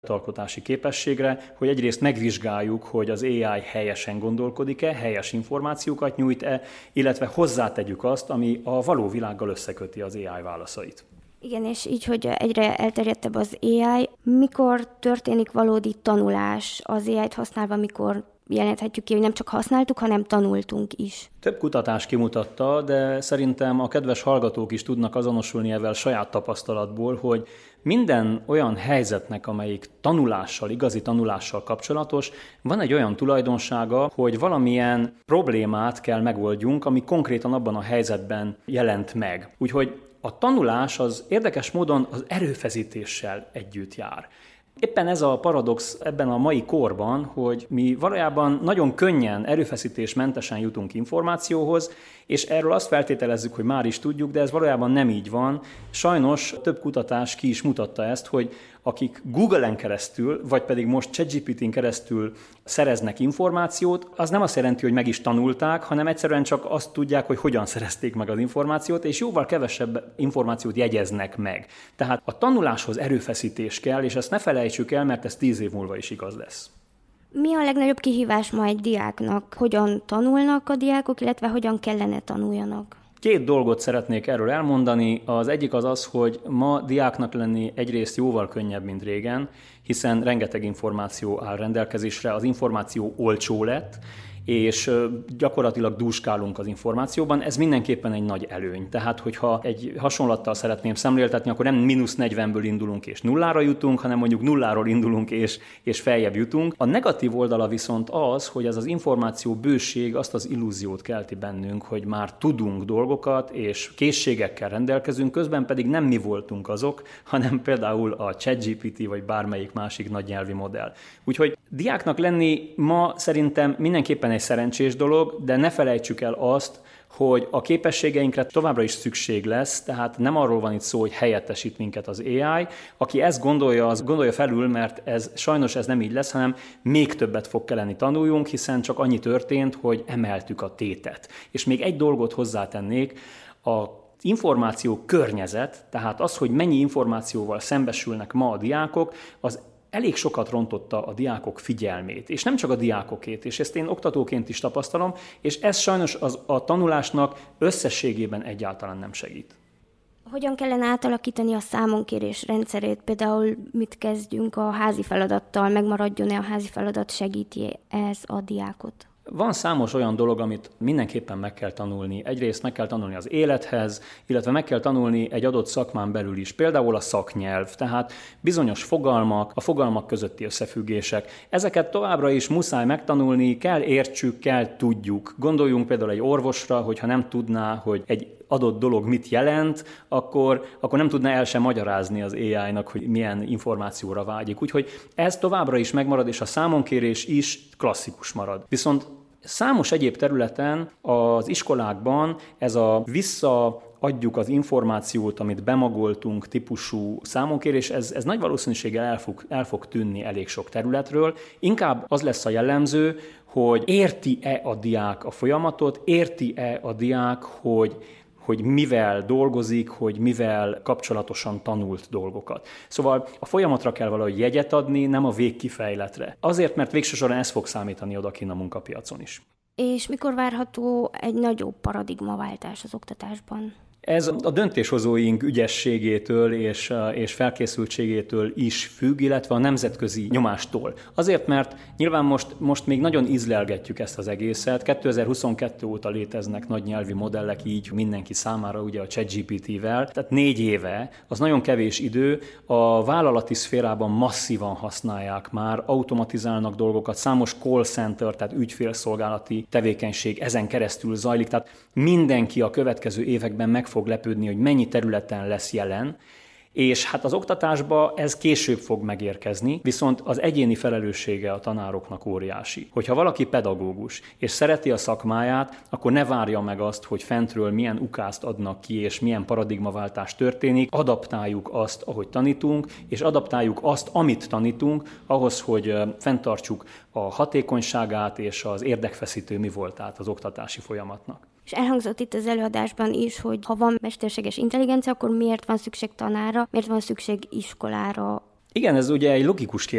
alkotási képességre, hogy egyrészt megvizsgáljuk, hogy az AI helyesen gondolkodik-e, helyes információkat nyújt-e, illetve hozzátegyük azt, ami a való világgal összeköti az AI válaszait. Igen, és így, hogy egyre elterjedtebb az AI, mikor történik valódi tanulás az AI-t használva, mikor jelenthetjük ki, hogy nem csak használtuk, hanem tanultunk is. Több kutatás kimutatta, de szerintem a kedves hallgatók is tudnak azonosulni ezzel saját tapasztalatból, hogy minden olyan helyzetnek, amelyik tanulással, igazi tanulással kapcsolatos, van egy olyan tulajdonsága, hogy valamilyen problémát kell megoldjunk, ami konkrétan abban a helyzetben jelent meg. Úgyhogy a tanulás az érdekes módon az erőfeszítéssel együtt jár. Éppen ez a paradox ebben a mai korban, hogy mi valójában nagyon könnyen, erőfeszítésmentesen jutunk információhoz, és erről azt feltételezzük, hogy már is tudjuk, de ez valójában nem így van. Sajnos több kutatás ki is mutatta ezt, hogy akik Google-en keresztül, vagy pedig most ChatGPT-n keresztül szereznek információt, az nem azt jelenti, hogy meg is tanulták, hanem egyszerűen csak azt tudják, hogy hogyan szerezték meg az információt, és jóval kevesebb információt jegyeznek meg. Tehát a tanuláshoz erőfeszítés kell, és ezt ne felejtsük el, mert ez 10 év múlva is igaz lesz. Mi a legnagyobb kihívás ma egy diáknak? Hogyan tanulnak a diákok, illetve hogyan kellene tanuljanak? 2 dolgot szeretnék erről elmondani. Az egyik az, hogy ma diáknak lenni egyrészt jóval könnyebb, mint régen, hiszen rengeteg információ áll rendelkezésre, az információ olcsó lett, és gyakorlatilag dúskálunk az információban, ez mindenképpen egy nagy előny. Tehát, hogyha egy hasonlattal szeretném szemléltetni, akkor nem -40-ből indulunk és nullára jutunk, hanem mondjuk nulláról indulunk és feljebb jutunk. A negatív oldala viszont az, hogy ez az információ bőség azt az illúziót kelti bennünk, hogy már tudunk dolgokat, és készségekkel rendelkezünk, közben pedig nem mi voltunk azok, hanem például a ChatGPT vagy bármelyik másik nagy nyelvi modell. Úgyhogy diáknak lenni ma szerintem mindenképpen egy szerencsés dolog, de ne felejtsük el azt, hogy a képességeinkre továbbra is szükség lesz, tehát nem arról van itt szó, hogy helyettesít minket az AI. Aki ezt gondolja, az gondolja felül, mert sajnos ez nem így lesz, hanem még többet fog kelleni tanuljunk, hiszen csak annyi történt, hogy emeltük a tétet. És még egy dolgot hozzátennék, a információ környezet, tehát az, hogy mennyi információval szembesülnek ma a diákok, az elég sokat rontotta a diákok figyelmét, és nem csak a diákokét, és ezt én oktatóként is tapasztalom, és ez sajnos a tanulásnak összességében egyáltalán nem segít. Hogyan kellene átalakítani a számonkérés rendszerét? Például mit kezdjünk a házi feladattal, megmaradjon-e a házi feladat, segíti ez a diákot? Van számos olyan dolog, amit mindenképpen meg kell tanulni. Egyrészt meg kell tanulni az élethez, illetve meg kell tanulni egy adott szakmán belül is, például a szaknyelv, tehát bizonyos fogalmak, a fogalmak közötti összefüggések. Ezeket továbbra is muszáj megtanulni, kell értsük, kell tudjuk. Gondoljunk például egy orvosra, hogyha nem tudná, hogy egy adott dolog mit jelent, akkor nem tudná el sem magyarázni az AI-nak, hogy milyen információra vágyik. Úgyhogy ez továbbra is megmarad, és a számonkérés is klasszikus marad. Viszont számos egyéb területen az iskolákban ez a visszaadjuk az információt, amit bemagoltunk típusú számonkérés, ez nagy valószínűséggel el fog tűnni elég sok területről. Inkább az lesz a jellemző, hogy érti-e a diák a folyamatot, érti-e a diák, hogy mivel dolgozik, hogy mivel kapcsolatosan tanult dolgokat. Szóval a folyamatra kell valahogy jegyet adni, nem a végkifejletre. Azért, mert végső soron ez fog számítani odakinn a munkapiacon is. És mikor várható egy nagyobb paradigmaváltás az oktatásban? Ez a döntéshozóink ügyességétől és felkészültségétől is függ, illetve a nemzetközi nyomástól. Azért, mert nyilván most még nagyon ízlelgetjük ezt az egészet. 2022 óta léteznek nagy nyelvi modellek így mindenki számára, ugye a ChatGPT-vel. Tehát 4 éve, az nagyon kevés idő. A vállalati szférában masszívan használják már, automatizálnak dolgokat, számos call center, tehát ügyfélszolgálati tevékenység ezen keresztül zajlik. Tehát mindenki a következő években meg fog lepődni, hogy mennyi területen lesz jelen, és hát az oktatásba ez később fog megérkezni, viszont az egyéni felelőssége a tanároknak óriási. Hogyha valaki pedagógus, és szereti a szakmáját, akkor ne várja meg azt, hogy fentről milyen ukázt adnak ki, és milyen paradigmaváltás történik, adaptáljuk azt, ahogy tanítunk, és adaptáljuk azt, amit tanítunk, ahhoz, hogy fenntartsuk a hatékonyságát és az érdekfeszítő mi voltát az oktatási folyamatnak. És elhangzott itt az előadásban is, hogy ha van mesterséges intelligencia, akkor miért van szükség tanára, miért van szükség iskolára? Igen, ez ugye egy logikus